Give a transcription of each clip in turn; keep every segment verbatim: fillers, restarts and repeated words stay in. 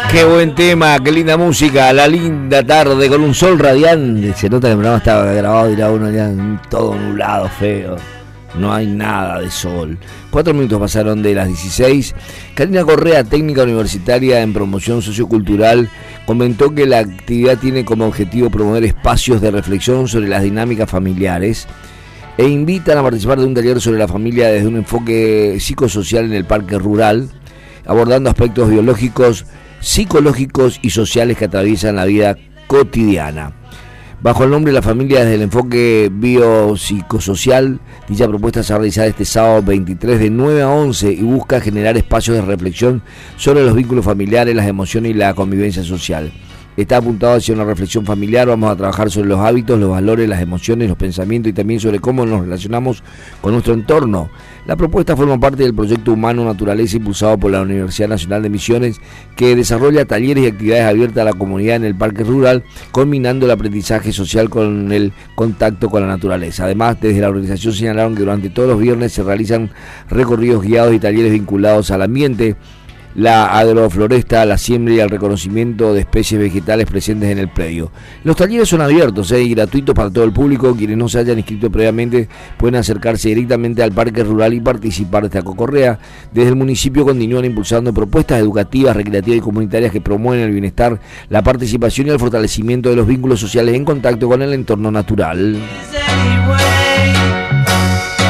Qué buen tema, qué linda música, la linda tarde con un sol radiante. Se nota que el programa estaba grabado, dirá uno ya todo nublado, feo. No hay nada de sol. Cuatro minutos pasaron de las dieciséis. Karina Correa, técnica universitaria en promoción sociocultural, comentó que la actividad tiene como objetivo promover espacios de reflexión sobre las dinámicas familiares e invitan a participar de un taller sobre la familia desde un enfoque psicosocial en el Parque Rural, abordando aspectos biológicos, psicológicos y sociales que atraviesan la vida cotidiana. Bajo el nombre de la familia desde el enfoque biopsicosocial, dicha propuesta se va a realizar este sábado veintitrés de nueve a once y busca generar espacios de reflexión sobre los vínculos familiares, las emociones y la convivencia social. Está apuntado hacia una reflexión familiar. Vamos a trabajar sobre los hábitos, los valores, las emociones, los pensamientos y también sobre cómo nos relacionamos con nuestro entorno. La propuesta forma parte del proyecto Humano Naturaleza impulsado por la Universidad Nacional de Misiones, que desarrolla talleres y actividades abiertas a la comunidad en el Parque Rural, combinando el aprendizaje social con el contacto con la naturaleza. Además, desde la organización señalaron que durante todos los viernes se realizan recorridos guiados y talleres vinculados al ambiente, la agrofloresta, la siembra y el reconocimiento de especies vegetales presentes en el predio. Los talleres son abiertos eh, y gratuitos para todo el público. Quienes no se hayan inscrito previamente pueden acercarse directamente al Parque Rural y participar de esta cocorrea. Desde el municipio continúan impulsando propuestas educativas, recreativas y comunitarias que promueven el bienestar, la participación y el fortalecimiento de los vínculos sociales en contacto con el entorno natural.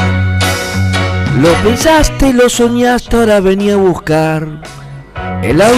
Lo pensaste, lo soñaste, ahora venía a buscar el auto.